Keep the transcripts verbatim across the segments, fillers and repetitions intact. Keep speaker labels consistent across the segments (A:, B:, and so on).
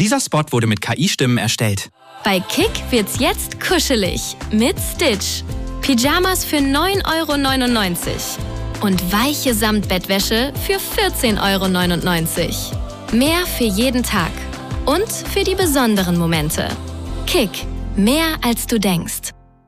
A: Dieser Spot wurde mit K I-Stimmen erstellt.
B: Bei Kick wird's jetzt kuschelig mit Stitch. Pyjamas für neun Euro neunundneunzig und weiche Samtbettwäsche für vierzehn Euro neunundneunzig. Mehr für jeden Tag und für die besonderen Momente. Kick, mehr als du denkst.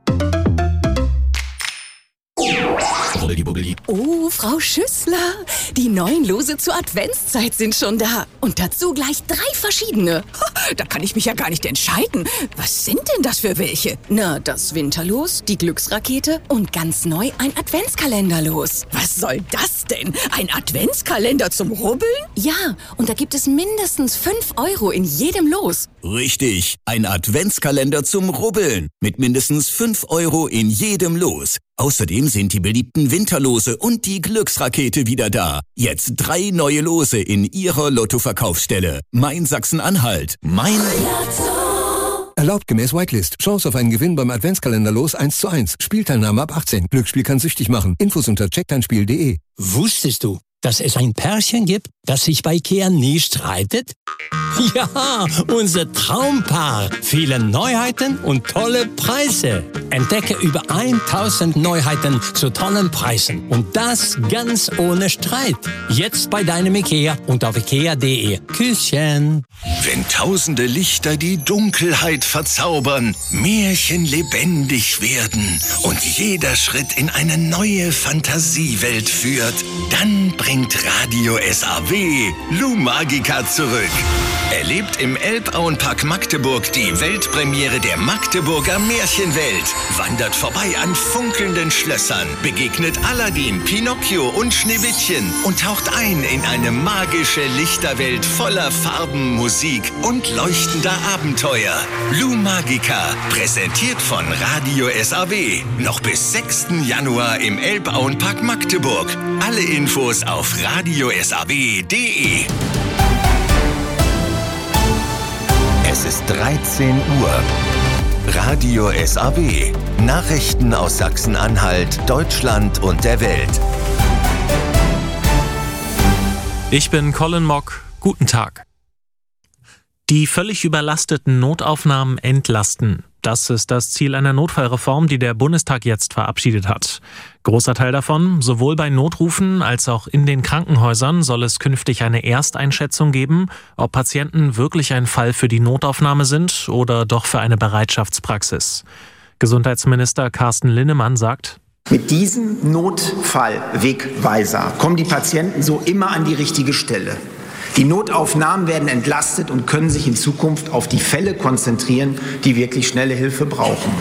C: Oh, Frau Schüssler, die neuen Lose zur Adventszeit sind schon da. Und dazu gleich drei verschiedene. Da kann ich mich ja gar nicht entscheiden. Was sind denn das für welche? Na, das Winterlos, die Glücksrakete und ganz neu ein Adventskalenderlos. Was soll das denn? Ein Adventskalender zum Rubbeln? Ja, und da gibt es mindestens fünf Euro in jedem Los.
D: Richtig, ein Adventskalender zum Rubbeln mit mindestens fünf Euro in jedem Los. Außerdem sind die beliebten Winterlose und die Glücksrakete wieder da. Jetzt drei neue Lose in Ihrer Lottoverkaufsstelle. Mein Sachsen-Anhalt. Mein Lotto.
E: Erlaubt gemäß Whitelist. Chance auf einen Gewinn beim Adventskalender-Los eins zu eins. Spielteilnahme ab achtzehn. Glücksspiel kann süchtig machen. Infos unter check dein spiel punkt de.
F: Wusstest du, dass es ein Pärchen gibt, das sich bei Ikea nie streitet? Ja, unser Traumpaar. Viele Neuheiten und tolle Preise. Entdecke über tausend Neuheiten zu tollen Preisen. Und das ganz ohne Streit. Jetzt bei deinem Ikea und auf ikea punkt de. Küsschen.
G: Wenn tausende Lichter die Dunkelheit verzaubern, Märchen lebendig werden und jeder Schritt in eine neue Fantasiewelt führt, dann bringt Radio S A W Lou Magica zurück. Erlebt im Elbauenpark Magdeburg die Weltpremiere der Magdeburger Märchenwelt. Wandert vorbei an funkelnden Schlössern, begegnet Aladdin, Pinocchio und Schneewittchen und taucht ein in eine magische Lichterwelt voller Farben, Musik und leuchtender Abenteuer. Lou Magica, präsentiert von Radio S A W. Noch bis sechsten Januar im Elbauenpark Magdeburg. Alle Infos auf radio s a w punkt de. Es ist dreizehn Uhr. Radio S A W. Nachrichten aus Sachsen-Anhalt, Deutschland und der Welt.
H: Ich bin Colin Mock. Guten Tag. Die völlig überlasteten Notaufnahmen entlasten. Das ist das Ziel einer Notfallreform, die der Bundestag jetzt verabschiedet hat. Großer Teil davon, sowohl bei Notrufen als auch in den Krankenhäusern soll es künftig eine Ersteinschätzung geben, ob Patienten wirklich ein Fall für die Notaufnahme sind oder doch für eine Bereitschaftspraxis. Gesundheitsminister Carsten Linnemann sagt:
I: Mit diesem Notfallwegweiser kommen die Patienten so immer an die richtige Stelle. Die Notaufnahmen werden entlastet und können sich in Zukunft auf die Fälle konzentrieren, die wirklich schnelle Hilfe brauchen.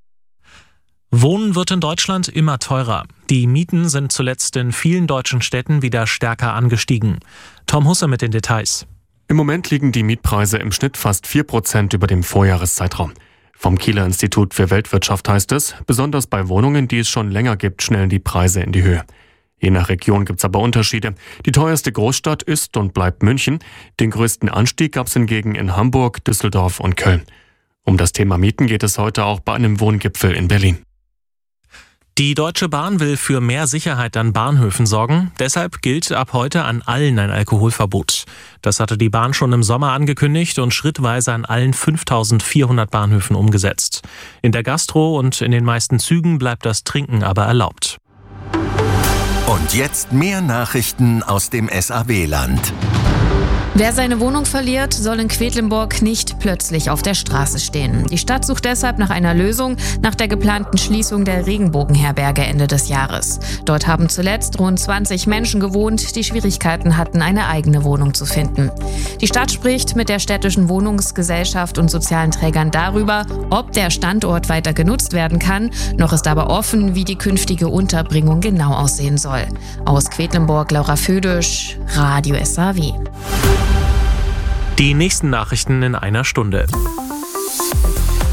H: Wohnen wird in Deutschland immer teurer. Die Mieten sind zuletzt in vielen deutschen Städten wieder stärker angestiegen. Tom Husse mit den Details.
J: Im Moment liegen die Mietpreise im Schnitt fast vier Prozent über dem Vorjahreszeitraum. Vom Kieler Institut für Weltwirtschaft heißt es, besonders bei Wohnungen, die es schon länger gibt, schnellen die Preise in die Höhe. Je nach Region gibt es aber Unterschiede. Die teuerste Großstadt ist und bleibt München. Den größten Anstieg gab es hingegen in Hamburg, Düsseldorf und Köln. Um das Thema Mieten geht es heute auch bei einem Wohngipfel in Berlin.
H: Die Deutsche Bahn will für mehr Sicherheit an Bahnhöfen sorgen. Deshalb gilt ab heute an allen ein Alkoholverbot. Das hatte die Bahn schon im Sommer angekündigt und schrittweise an allen fünftausendvierhundert Bahnhöfen umgesetzt. In der Gastro und in den meisten Zügen bleibt das Trinken aber erlaubt.
G: Und jetzt mehr Nachrichten aus dem S A W-Land.
K: Wer seine Wohnung verliert, soll in Quedlinburg nicht plötzlich auf der Straße stehen. Die Stadt sucht deshalb nach einer Lösung nach der geplanten Schließung der Regenbogenherberge Ende des Jahres. Dort haben zuletzt rund zwanzig Menschen gewohnt, die Schwierigkeiten hatten, eine eigene Wohnung zu finden. Die Stadt spricht mit der städtischen Wohnungsgesellschaft und sozialen Trägern darüber, ob der Standort weiter genutzt werden kann. Noch ist aber offen, wie die künftige Unterbringung genau aussehen soll. Aus Quedlinburg, Laura Födisch, Radio S A W.
H: Die nächsten Nachrichten in einer Stunde.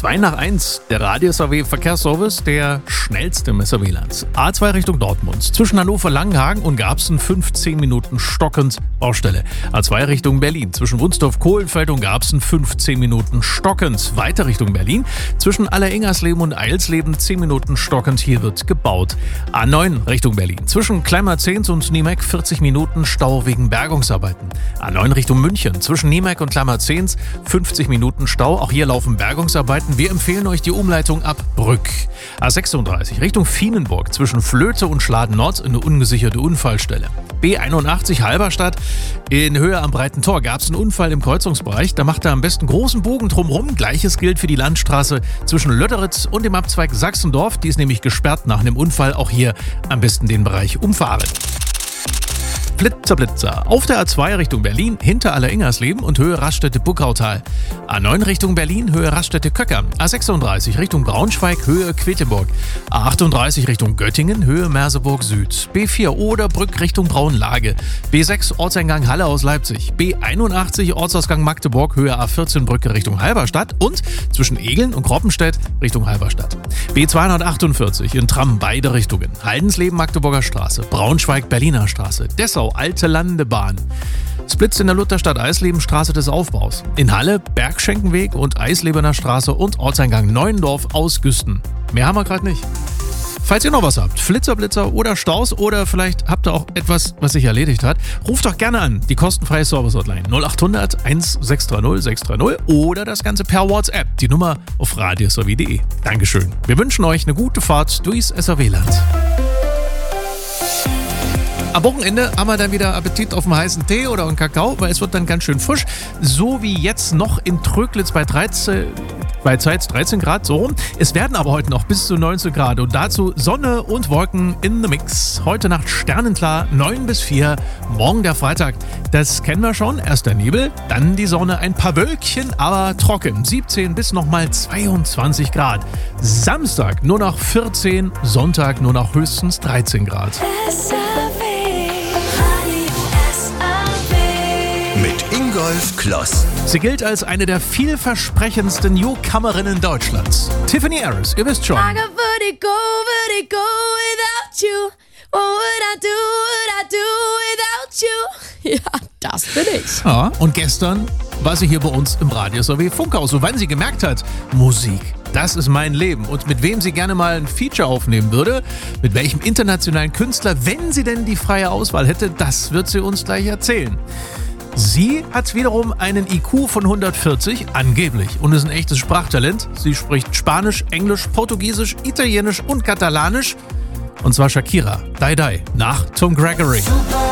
L: zwei nach eins, der Radio-S A W-Verkehrsservice, der schnellste im S A W-Land. A zwei Richtung Dortmund, zwischen Hannover-Langenhagen und Garbsen fünfzehn Minuten stockend Baustelle. A zwei Richtung Berlin, zwischen Wunsdorf-Kohlenfeld und Garbsen fünfzehn Minuten stockend. Weiter Richtung Berlin, zwischen Aller-Ingersleben und Eilsleben zehn Minuten stockend, hier wird gebaut. A neun Richtung Berlin, zwischen Kleinmarzehns und Niemek vierzig Minuten Stau wegen Bergungsarbeiten. A neun Richtung München, zwischen Niemek und Kleinmarzehns fünfzig Minuten Stau, auch hier laufen Bergungsarbeiten. Wir empfehlen euch die Umleitung ab Brück. A sechsunddreißig Richtung Fienenburg, zwischen Flöte und Schladen Nord eine ungesicherte Unfallstelle. B einundachtzig Halberstadt, in Höhe am Breiten Tor gab es einen Unfall im Kreuzungsbereich. Da macht er am besten großen Bogen drumherum. Gleiches gilt für die Landstraße zwischen Lötteritz und dem Abzweig Sachsendorf. Die ist nämlich gesperrt nach einem Unfall. Auch hier am besten den Bereich umfahren. Blitzer, Blitzer. Auf der A zwei Richtung Berlin, hinter Aller-Ingersleben und Höhe Raststätte-Buckautal. A neun Richtung Berlin, Höhe Raststätte-Köcker. A sechsunddreißig Richtung Braunschweig, Höhe Quedlinburg. A achtunddreißig Richtung Göttingen, Höhe Merseburg Süd. B vier Oderbrück Richtung Braunlage. B sechs Ortseingang Halle aus Leipzig. B einundachtzig Ortsausgang Magdeburg, Höhe A vierzehn Brücke Richtung Halberstadt und zwischen Egeln und Kroppenstedt Richtung Halberstadt. B zweihundertachtundvierzig in Tram beide Richtungen. Haldensleben Magdeburger Straße. Braunschweig Berliner Straße. Dessau Alte Landebahn. Splitz in der Lutherstadt Eislebenstraße des Aufbaus. In Halle Bergschenkenweg und Eislebener Straße und Ortseingang Neuendorf aus Güsten. Mehr haben wir gerade nicht. Falls ihr noch was habt, Flitzer, Blitzer oder Staus oder vielleicht habt ihr auch etwas, was sich erledigt hat, ruft doch gerne an, die kostenfreie Service-Hotline null achthundert sechshundert sechshundert sechshundert oder das Ganze per WhatsApp, die Nummer auf radio s a w punkt de. Dankeschön. Wir wünschen euch eine gute Fahrt durchs S A W-Land. Am Wochenende haben wir dann wieder Appetit auf einen heißen Tee oder einen Kakao, weil es wird dann ganz schön frisch. So wie jetzt noch in Tröglitz bei dreizehn, bei Zeitz dreizehn Grad, so rum. Es werden aber heute noch bis zu neunzehn Grad und dazu Sonne und Wolken in the Mix. Heute Nacht sternenklar, neun bis vier, morgen der Freitag. Das kennen wir schon, erst der Nebel, dann die Sonne, ein paar Wölkchen, aber trocken. siebzehn bis nochmal zweiundzwanzig Grad. Samstag nur noch vierzehn, Sonntag nur noch höchstens dreizehn Grad.
G: Mit Ingolf Kloss.
L: Sie gilt als eine der vielversprechendsten Newcomerinnen Deutschlands. Tiffany Harris, ihr wisst schon.
M: I go, would it go, would it go without you? What would I do, would I do without you? Ja, das bin ich.
L: Ja, und gestern war sie hier bei uns im Radio-S A W Funkhaus, wann sie gemerkt hat, Musik, das ist mein Leben. Und mit wem sie gerne mal ein Feature aufnehmen würde, mit welchem internationalen Künstler, wenn sie denn die freie Auswahl hätte, das wird sie uns gleich erzählen. Sie hat wiederum einen I Q von hundertvierzig, angeblich, und ist ein echtes Sprachtalent. Sie spricht Spanisch, Englisch, Portugiesisch, Italienisch und Katalanisch. Und zwar Shakira, Die Die, nach Tom Gregory.